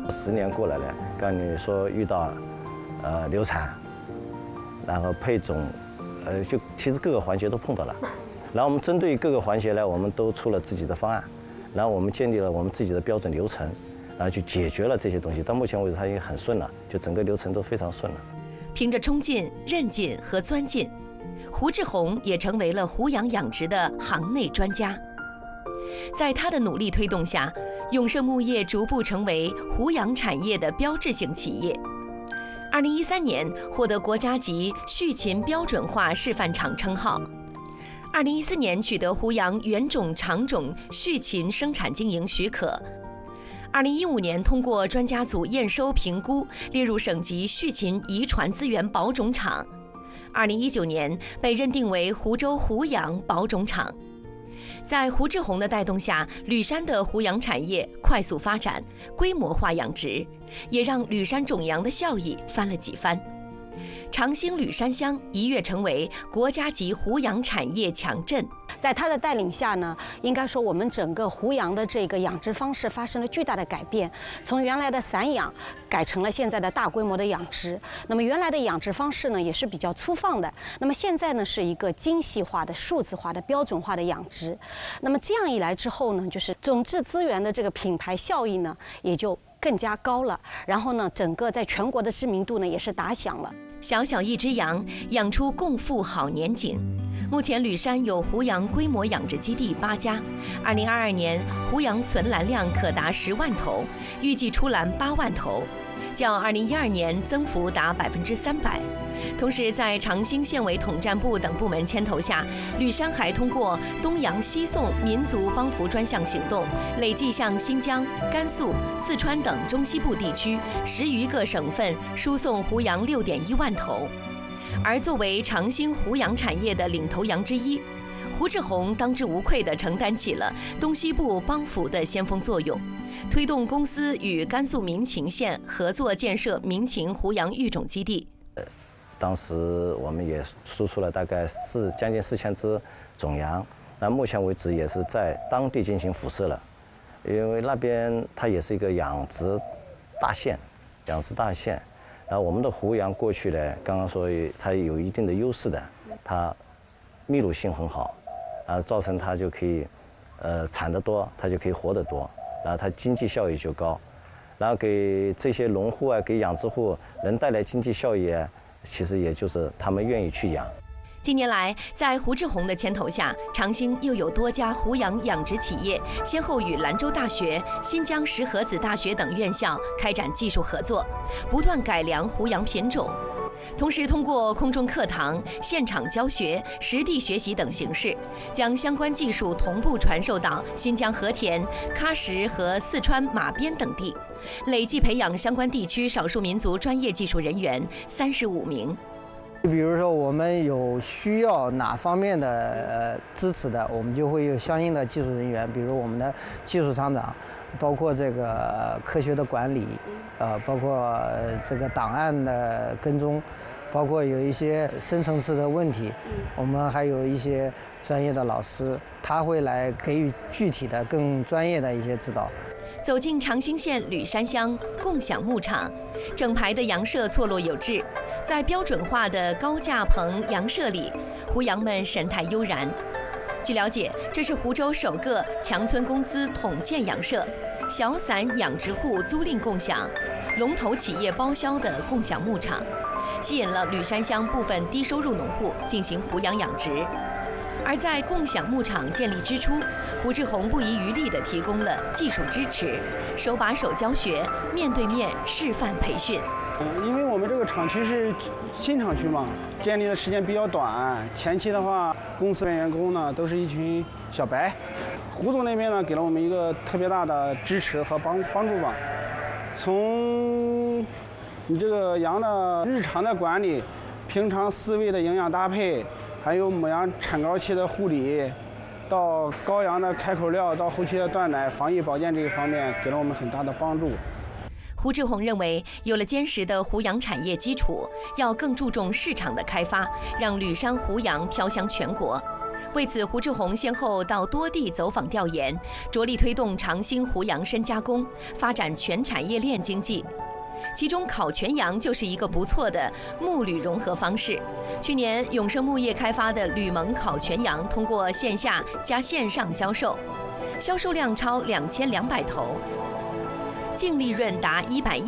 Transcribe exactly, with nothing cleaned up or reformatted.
十年过来了，刚才你说遇到呃流产，然后配种，呃就其实各个环节都碰到了。然后我们针对各个环节呢，我们都出了自己的方案，然后我们建立了我们自己的标准流程，然后就解决了这些东西。到目前为止，它已经很顺了，就整个流程都非常顺了。 凭着冲劲、韧劲和钻劲，胡志宏也成为了胡杨养殖的行内专家。在他的努力推动下，永盛牧业逐步成为胡杨产业的标志性企业。二零一三年获得国家级畜禽标准化示范场称号。二零一四年取得胡杨原种长种畜禽生产经营许可。二零一五年通过专家组验收评估，列入省级畜禽遗传资源保种场。二零一九年被认定为湖州胡杨保种场。在胡志宏的带动下，吕山的胡杨产业快速发展，规模化养殖，也让吕山种羊的效益翻了几番。长兴吕山乡一跃成为国家级胡杨产业强镇。 在他的带领下呢，应该说我们整个胡杨的这个养殖方式发生了巨大的改变，从原来的散养改成了现在的大规模的养殖。那么原来的养殖方式呢，也是比较粗放的。那么现在呢，是一个精细化的、数字化的、标准化的养殖。那么这样一来之后呢，就是种质资源的这个品牌效益呢，也就更加高了。然后呢，整个在全国的知名度呢，也是打响了。 小小一只羊，养出共富好年景。目前吕山有胡杨规模养殖基地八家，二零二二年胡杨存栏量可达十万头，预计出栏八万头，较二零一二年增幅达百分之三百。同时，在长兴县委统战部等部门牵头下，吕山还通过东扬西送民族帮扶专项行动，累计向新疆、甘肃、四川等中西部地区十余个省份输送胡杨六点一万头。而作为长兴胡杨产业的领头羊之一，胡志宏当之无愧地承担起了东西部帮扶的先锋作用，推动公司与甘肃民勤县合作建设民勤胡杨育种基地。 当时我们也输出了大概四将近四千只种羊，那目前为止也是在当地进行辐射了，因为那边它也是一个养殖大县，养殖大县。然后我们的胡杨过去呢，刚刚说它有一定的优势的，它密度性很好，然后造成它就可以，呃，产得多，它就可以活得多，然后它经济效益就高，然后给这些农户啊，给养殖户能带来经济效益啊。其实也就是他们愿意去养。 近年来，在胡志宏的牵头下，长兴又有多家胡杨养殖企业先后与兰州大学、新疆石河子大学等院校开展技术合作，不断改良胡杨品种。同时，通过空中课堂、现场教学、实地学习等形式，将相关技术同步传授到新疆和田、喀什和四川马边等地，累计培养相关地区少数民族专业技术人员三十五名。 比如说，我们有需要哪方面的呃支持的，我们就会有相应的技术人员，比如我们的技术厂长，包括这个科学的管理，呃，包括这个档案的跟踪，包括有一些深层次的问题，我们还有一些专业的老师，他会来给予具体的、更专业的一些指导。 走进长兴县吕山乡共享牧场，整排的羊舍错落有致，在标准化的高架棚羊舍里，胡杨们神态悠然。据了解，这是湖州首个强村公司统建羊舍、小散养殖户租赁共享、龙头企业包销的共享牧场，吸引了吕山乡部分低收入农户进行胡杨养殖。而在共享牧场建立之初，胡志宏不遗余力地提供了技术支持、手把手教学、面对面示范培训。 因为我们这个厂区是新厂区嘛，建立的时间比较短，前期的话，公司的员工呢都是一群小白。胡总那边呢给了我们一个特别大的支持和帮帮助吧，从你这个羊的日常的管理、平常饲喂的营养搭配，还有母羊产高期的护理，到羔羊的开口料，到后期的断奶、防疫保健这一方面，给了我们很大的帮助。 胡志宏认为，有了坚实的胡杨产业基础，要更注重市场的开发，让吕山胡杨飘香全国。 为此，胡志宏先后到多地走访调研，着力推动长兴湖羊深加工，发展全产业链经济。其中，烤全羊就是一个不错的牧旅融合方式。去年，永盛牧业开发的吕蒙烤全羊，通过线下加线上销售，销售量超两千两百头，净利润达一百亿。